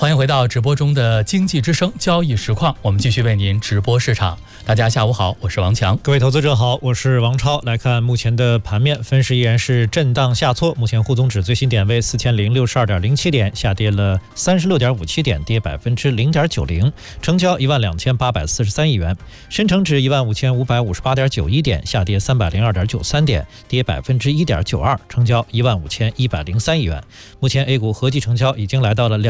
欢迎回到直播中的经济之声交易实况，我们继续为您直播市场。大家下午好，我是王强。 各位投资者好，我是王超。来看目前的盘面，分时依然是震荡下挫。目前沪综指最新点位4062.07点，下跌了36.57点，跌0.90%，成交12843亿元。深成指15558.91点，下跌302.93点，跌1.92%，成交15103亿元。目前 A 股合计成交已经来到了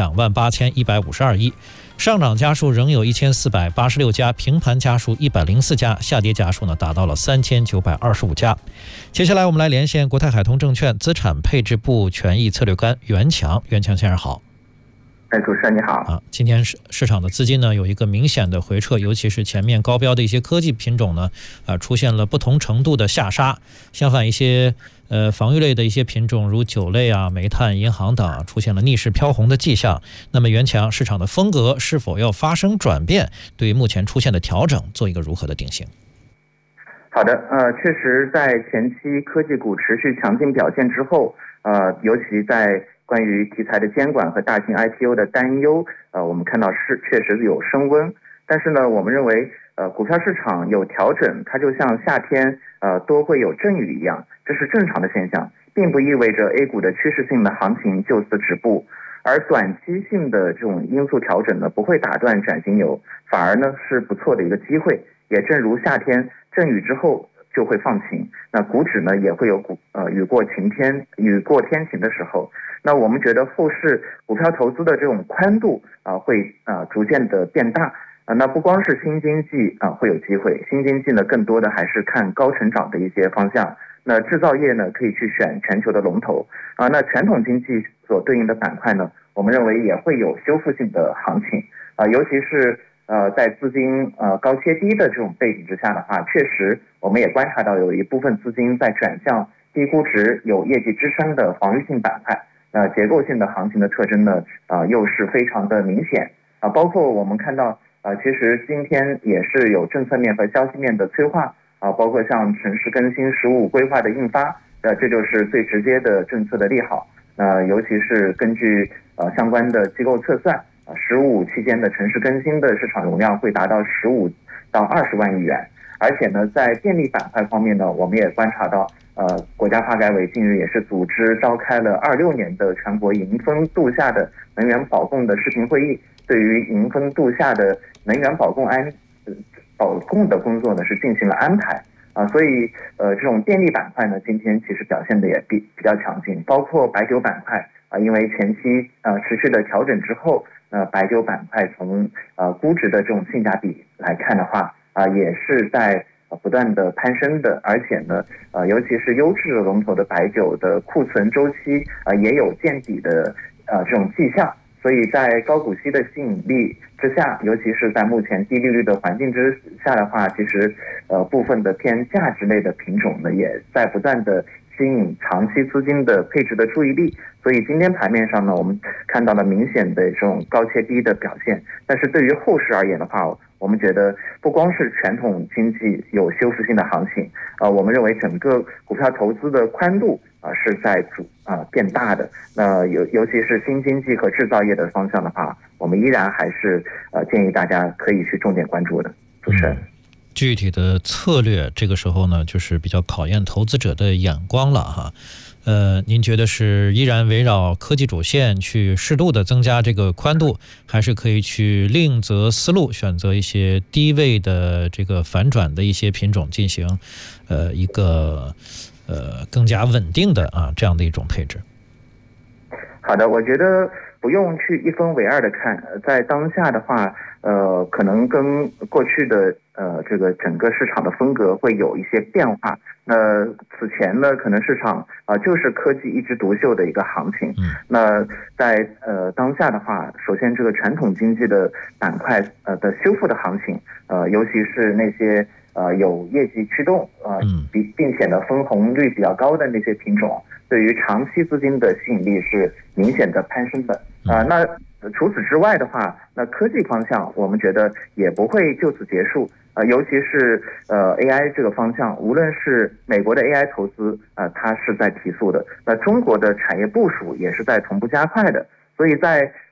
28152亿。上涨家数仍有1486家，平盘家数104家，下跌家数呢达到了3925家。接下来我们来连线国泰海通证券资产配置部权益策略官袁强。袁强先生好。 主持人你好。 今天市场的资金呢有一个明显的回撤，尤其是前面高标的一些科技品种呢出现了不同程度的下杀，相反一些防御类的一些品种如酒类煤炭、银行等出现了逆势飘红的迹象。那么袁强，市场的风格是否要发生转变？对于目前出现的调整做一个如何的定性？ 好的，确实在前期科技股持续强劲表现之后，尤其在关于题材的监管和大型 IPO 的担忧，我们看到确实有升温。但是呢，我们认为股票市场有调整，它就像夏天多会有阵雨一样，这是正常的现象，并不意味着 A 股的趋势性的行情就此止步。而短期性的这种因素调整呢，不会打断转型牛，反而呢是不错的一个机会。也正如夏天阵雨之后就会放晴，那股指呢也会有雨过天晴的时候。那我们觉得后市股票投资的这种宽度会逐渐的变大。那不光是新经济会有机会，新经济呢更多的还是看高成长的一些方向。那制造业呢可以去选全球的龙头那传统经济所对应的板块呢，我们认为也会有修复性的行情尤其是在资金高切低的这种背景之下的话，确实我们也观察到有一部分资金在转向低估值有业绩支撑的防御性板块。结构性的行情的特征呢又是非常的明显包括我们看到其实今天也是有政策面和消息面的催化包括像城市更新15规划的印发，这就是最直接的政策的利好。尤其是根据相关的机构测算，15期间的城市更新的市场容量会达到15到20万亿元。而且呢，在电力板块方面呢，我们也观察到国家发改委近日也是组织召开了26年的全国迎峰度夏的能源保供的视频会议，对于迎峰度夏的能源保供的工作呢是进行了安排所以这种电力板块呢今天其实表现的也比较强劲，包括白酒板块因为前期持续的调整之后白酒板块从估值的这种性价比来看的话也是在不断的攀升的。而且呢尤其是优质的龙头的白酒的库存周期也有见底的这种迹象。所以在高股息的吸引力之下，尤其是在目前低利率的环境之下的话，其实部分的偏价值类的品种呢也在不断的吸引长期资金的配置的注意力。所以今天盘面上呢，我们看到了明显的这种高切低的表现。但是对于后市而言的话，我们觉得不光是传统经济有修复性的行情我们认为整个股票投资的宽度是在变大的。那尤其是新经济和制造业的方向的话，我们依然还是建议大家可以去重点关注的。主持人， 具体的策略这个时候呢，就是比较考验投资者的眼光了哈。您觉得是依然围绕科技主线去适度的增加这个宽度，还是可以去另择思路，选择一些低位的这个反转的一些品种进行一个更加稳定的这样的一种配置？ 好的，我觉得不用去一分为二的看，在当下的话可能跟过去的这个整个市场的风格会有一些变化。那此前呢，可能市场就是科技一枝独秀的一个行情。那在当下的话，首先这个传统经济的板块的修复的行情，尤其是那些有业绩驱动并且呢分红率比较高的那些品种，对于长期资金的吸引力是明显的攀升的那除此之外的话，那科技方向我们觉得也不会就此结束尤其是AI 这个方向，无论是美国的 AI 投资它是在提速的，那中国的产业部署也是在同步加快的。所以在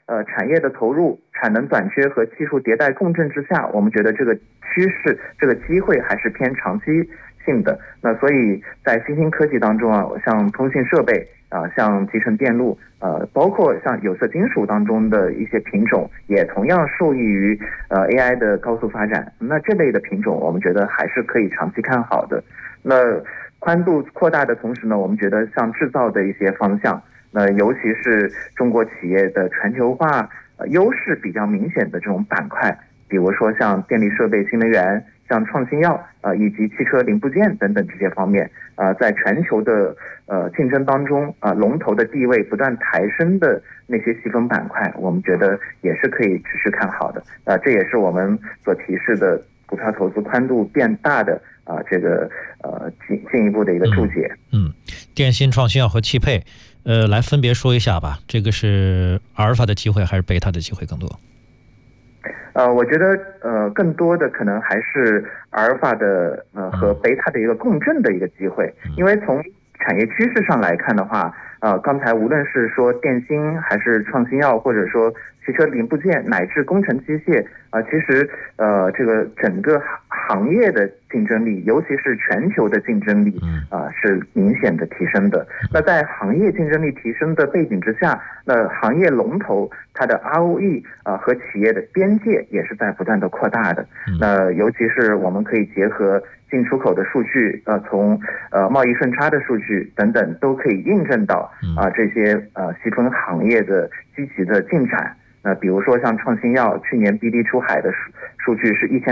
产业的投入、产能短缺和技术迭代共振之下，我们觉得这个趋势、这个机会还是偏长期性的。那所以在新兴科技当中啊，像通信设备像集成电路包括像有色金属当中的一些品种，也同样受益于AI 的高速发展。那这类的品种，我们觉得还是可以长期看好的。那宽度扩大的同时呢，我们觉得像制造的一些方向，尤其是中国企业的全球化优势比较明显的这种板块，比如说像电力设备、新能源、像创新药以及汽车零部件等等这些方面在全球的竞争当中龙头的地位不断抬升的那些细分板块，我们觉得也是可以持续看好的。这也是我们所提示的股票投资宽度变大的这个进一步的一个注解。 电信、创新药和汽配来分别说一下吧，这个是阿尔法的机会还是贝塔的机会更多？ 我觉得更多的可能还是阿尔法的和贝塔的一个共振的一个机会，因为从产业趋势上来看的话，刚才无论是说电芯还是创新药，或者说汽车零部件乃至工程机械其实这个整个行业的竞争力，尤其是全球的竞争力是明显的提升的。那在行业竞争力提升的背景之下，那行业龙头它的 ROE 和企业的边界也是在不断的扩大的。那尤其是我们可以结合进出口的数据从贸易顺差的数据等等，都可以印证到这些细分行业的积极的进展。比如说像创新药去年 BD 出海的数据是